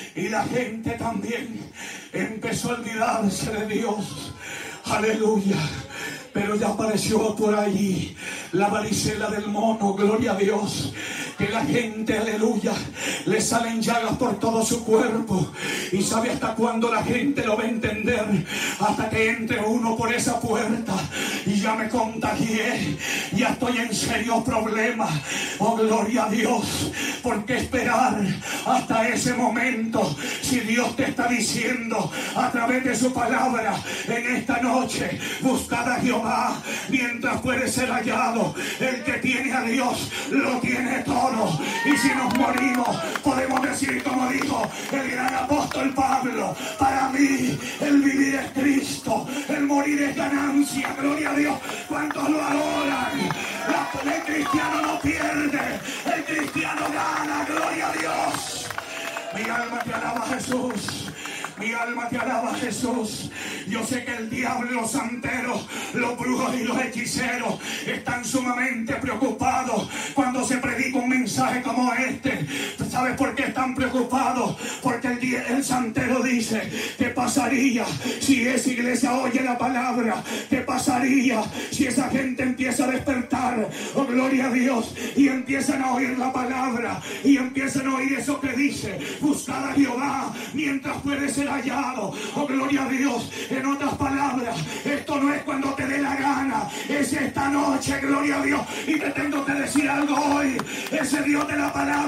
Y la gente también empezó a olvidarse de Dios. Aleluya. Pero ya apareció por allí la varicela del mono, gloria a Dios. Que la gente, aleluya, le salen llagas por todo su cuerpo. Y sabe hasta cuándo la gente lo va a entender. Hasta que entre uno por esa puerta. Y ya me contagié. Ya estoy en serios problemas. Oh, gloria a Dios. ¿Por qué esperar hasta ese momento? Si Dios te está diciendo a través de su palabra en esta noche, buscad a Jehová mientras puede ser hallado. El que tiene a Dios lo tiene todo. Y si nos morimos, podemos decir como dijo el gran apóstol Pablo: para mí el vivir es Cristo, el morir es ganancia. Gloria a Dios. ¿Cuántos lo adoran? El cristiano no pierde, el cristiano gana. Gloria a Dios. Mi alma te alaba, Jesús. Mi alma te alaba, Jesús. Yo sé que el diablo y los santeros, los brujos y los hechiceros están sumamente preocupados cuando se predica un mensaje como este. ¿Sabes por qué están preocupados? Porque el santero dice: ¿qué pasaría si esa iglesia oye la palabra? ¿Qué pasaría si esa gente empieza a despertar? Oh, gloria a Dios. Y empiezan a oír la palabra y empiezan a oír eso que dice: buscad a Jehová mientras puede ser hallado. Oh, gloria a Dios. En otras palabras, esto no es cuando te dé la gana, es esta noche, gloria a Dios. Y te tengo que decir algo hoy: ese Dios de la palabra